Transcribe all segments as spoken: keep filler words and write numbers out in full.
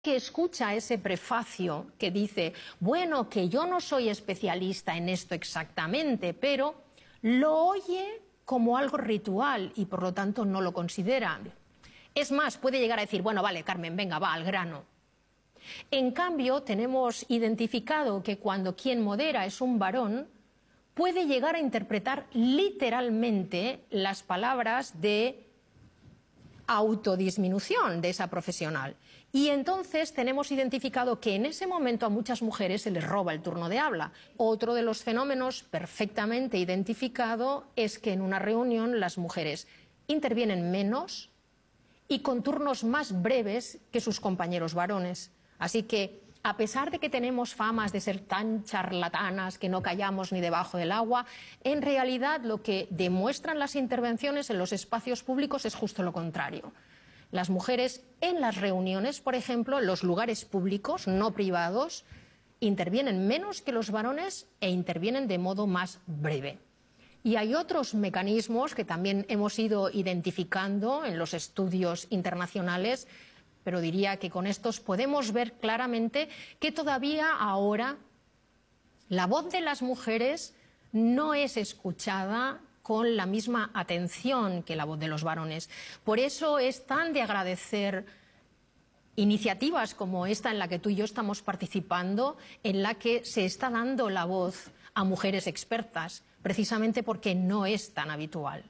que escucha ese prefacio que dice, bueno, que yo no soy especialista en esto exactamente, pero lo oye como algo ritual y por lo tanto no lo considera. Es más, puede llegar a decir, bueno, vale, Carmen, venga, va, al grano. En cambio, tenemos identificado que cuando quien modera es un varón, puede llegar a interpretar literalmente las palabras de autodisminución de esa profesional. Y entonces tenemos identificado que en ese momento a muchas mujeres se les roba el turno de habla. Otro de los fenómenos perfectamente identificado es que en una reunión las mujeres intervienen menos y con turnos más breves que sus compañeros varones. Así que, a pesar de que tenemos famas de ser tan charlatanas que no callamos ni debajo del agua, en realidad lo que demuestran las intervenciones en los espacios públicos es justo lo contrario. Las mujeres en las reuniones, por ejemplo, en los lugares públicos, no privados, intervienen menos que los varones e intervienen de modo más breve. Y hay otros mecanismos que también hemos ido identificando en los estudios internacionales, pero diría que con estos podemos ver claramente que todavía ahora la voz de las mujeres no es escuchada con la misma atención que la voz de los varones. Por eso es tan de agradecer iniciativas como esta en la que tú y yo estamos participando, en la que se está dando la voz a mujeres expertas, precisamente porque no es tan habitual.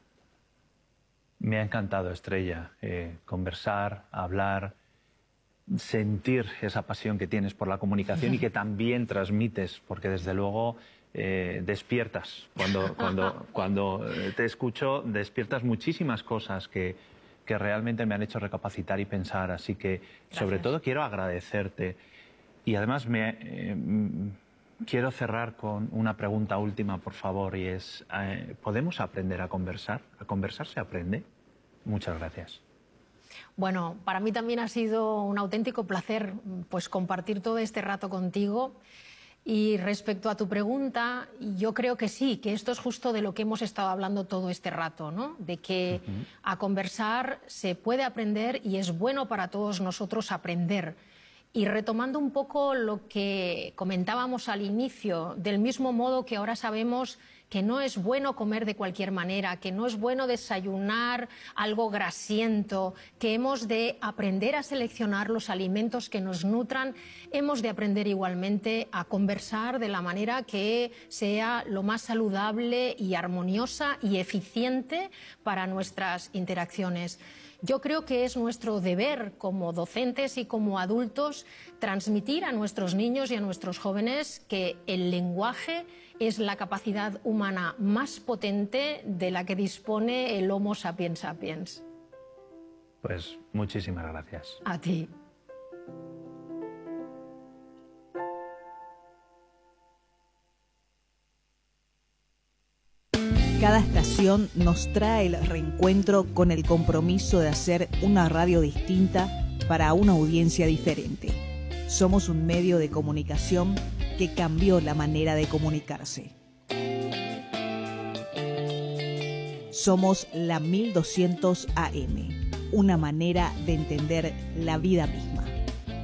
Me ha encantado, Estrella, eh, conversar, hablar, sentir esa pasión que tienes por la comunicación y que también transmites, porque desde luego eh, despiertas. Cuando, cuando, cuando te escucho, despiertas muchísimas cosas que, que realmente me han hecho recapacitar y pensar. Así que, Gracias. Sobre todo, quiero agradecerte. Y además me... Eh, Quiero cerrar con una pregunta última, por favor, y es, eh, ¿podemos aprender a conversar? ¿A conversar se aprende? Muchas gracias. Bueno, para mí también ha sido un auténtico placer pues, compartir todo este rato contigo. Y respecto a tu pregunta, yo creo que sí, que esto es justo de lo que hemos estado hablando todo este rato, ¿no? De que uh-huh. a conversar se puede aprender y es bueno para todos nosotros aprender. Y retomando un poco lo que comentábamos al inicio, del mismo modo que ahora sabemos que no es bueno comer de cualquier manera, que no es bueno desayunar algo grasiento, que hemos de aprender a seleccionar los alimentos que nos nutran, hemos de aprender igualmente a conversar de la manera que sea lo más saludable y armoniosa y eficiente para nuestras interacciones. Yo creo que es nuestro deber como docentes y como adultos transmitir a nuestros niños y a nuestros jóvenes que el lenguaje es la capacidad humana más potente de la que dispone el Homo sapiens sapiens. Pues muchísimas gracias. A ti. Cada estación nos trae el reencuentro con el compromiso de hacer una radio distinta para una audiencia diferente. Somos un medio de comunicación que cambió la manera de comunicarse. Somos la mil doscientos A M, una manera de entender la vida misma.